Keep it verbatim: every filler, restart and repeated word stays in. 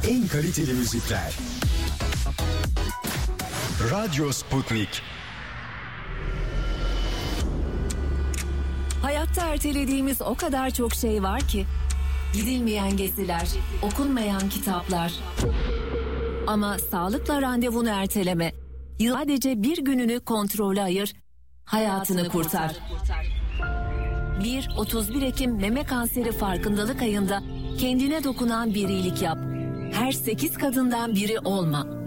en kaliteli müzikler. Radyo Sputnik. Hayatta ertelediğimiz o kadar çok şey var ki. Gidilmeyen geziler, okunmayan kitaplar. Ama sağlıkla randevunu erteleme. Sadece bir gününü kontrole ayır, hayatını kurtar. bir otuz bir Ekim Meme Kanseri Farkındalık Ayı'nda kendine dokunan bir iyilik yap. Her sekiz kadından biri olma.